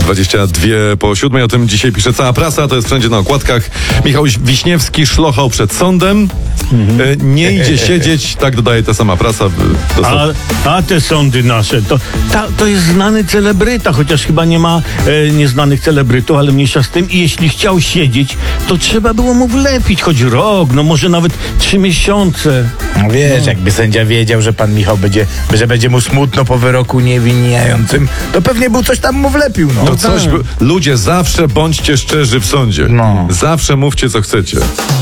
6:22. O tym dzisiaj pisze cała prasa, to jest wszędzie na okładkach. Michał Wiśniewski szlochał przed sądem. Nie idzie siedzieć, tak dodaje ta sama prasa. A te sądy nasze, to jest znany celebryta, chociaż chyba nie ma nieznanych celebrytów, ale mniejsza z tym. I jeśli chciał siedzieć, to trzeba było mu wlepić choć rok, no może nawet 3 miesiące. No wiesz, jakby sędzia wiedział, że pan Michał będzie mu smutno po wyroku niewiniającym, to pewnie był coś tam mu wlepił. No. Ludzie, zawsze bądźcie szczerzy w sądzie. Zawsze mówcie, co chcecie.